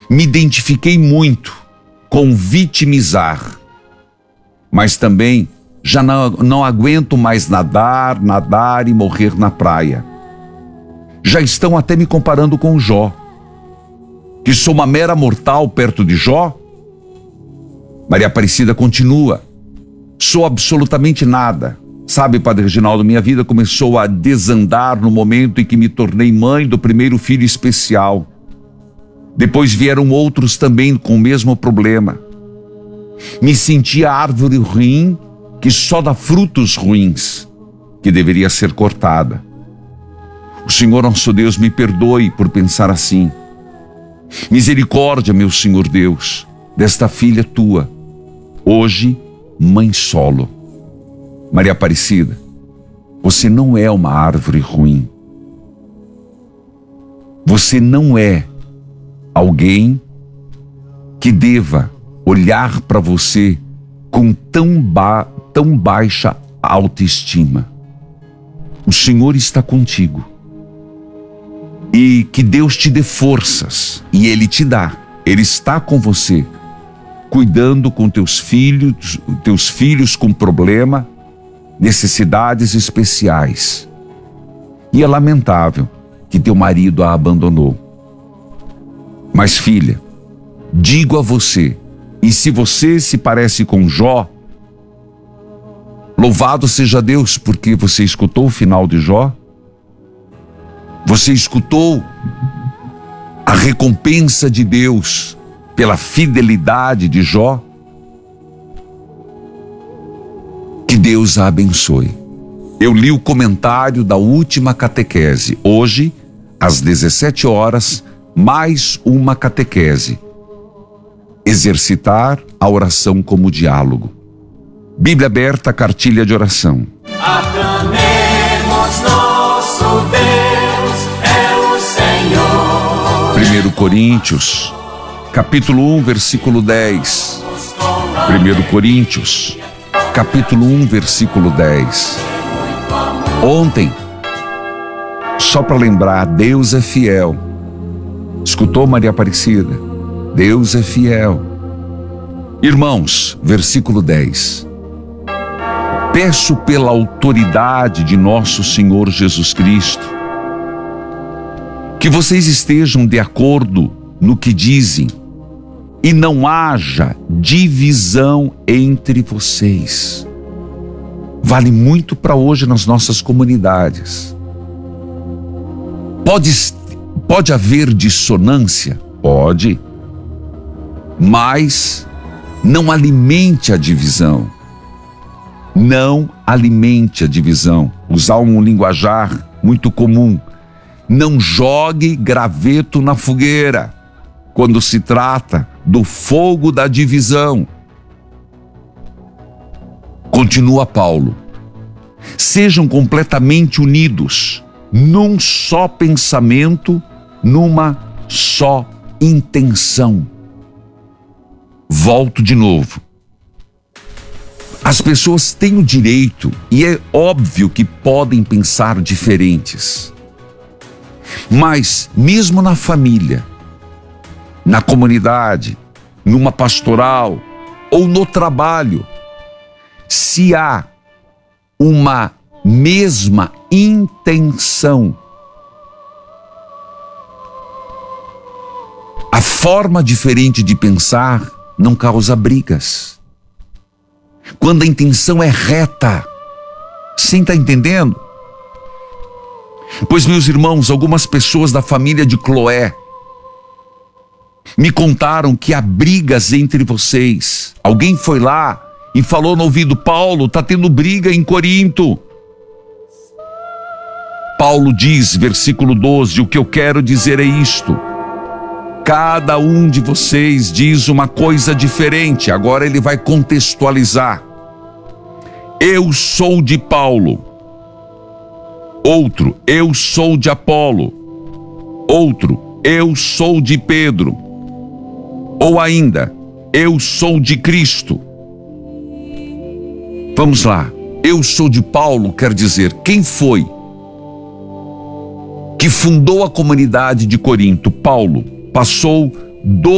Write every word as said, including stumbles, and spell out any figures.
Me identifiquei muito com vitimizar, mas também já não, não aguento mais nadar, nadar e morrer na praia. Já estão até me comparando com Jó, que sou uma mera mortal perto de Jó. Maria Aparecida continua: sou absolutamente nada. Sabe, Padre Reginaldo, minha vida começou a desandar no momento em que me tornei mãe do primeiro filho especial. Depois vieram outros também com o mesmo problema. Me sentia árvore ruim que só dá frutos ruins, que deveria ser cortada. O Senhor nosso Deus me perdoe por pensar assim. Misericórdia, meu Senhor Deus, desta filha tua, hoje mãe solo. Maria Aparecida, você não é uma árvore ruim. Você não é alguém que deva olhar para você com tão, ba tão baixa autoestima. O Senhor está contigo. E que Deus te dê forças, e Ele te dá. Ele está com você, cuidando com teus filhos, teus filhos com problema, necessidades especiais. E é lamentável que teu marido a abandonou. Mas, filha, digo a você, e se você se parece com Jó, louvado seja Deus, porque você escutou o final de Jó. Você escutou a recompensa de Deus pela fidelidade de Jó. Que Deus a abençoe. Eu li o comentário da última catequese. Hoje, às dezessete horas, mais uma catequese. Exercitar a oração como diálogo. Bíblia aberta, cartilha de oração. Aclamemos nosso Deus, é o Senhor. primeiro Coríntios, capítulo um, versículo dez. primeiro Coríntios, capítulo um, versículo dez. Ontem, só para lembrar, Deus é fiel. Escutou, Maria Aparecida? Deus é fiel. Irmãos, versículo dez. Peço pela autoridade de nosso Senhor Jesus Cristo, que vocês estejam de acordo no que dizem e não haja divisão entre vocês. Vale muito para hoje nas nossas comunidades. Pode, pode haver dissonância? Pode. Mas não alimente a divisão. Não alimente a divisão. Usar um linguajar muito comum. Não jogue graveto na fogueira quando se trata do fogo da divisão. Continua Paulo. Sejam completamente unidos num só pensamento, numa só intenção. Volto de novo. As pessoas têm o direito, e é óbvio que podem pensar diferentes. Mas, mesmo na família, na comunidade, numa pastoral ou no trabalho, se há uma mesma intenção, a forma diferente de pensar não causa brigas. Quando a intenção é reta, você está entendendo? Pois, meus irmãos, algumas pessoas da família de Cloé me contaram que há brigas entre vocês. Alguém foi lá e falou no ouvido: Paulo, está tendo briga em Corinto. Paulo diz, versículo doze, o que eu quero dizer é isto: cada um de vocês diz uma coisa diferente. Agora ele vai contextualizar. Eu sou de Paulo. Outro, eu sou de Apolo. Outro, eu sou de Pedro. Ou ainda, eu sou de Cristo. Vamos lá. Eu sou de Paulo quer dizer, quem foi que fundou a comunidade de Corinto? Paulo. Passou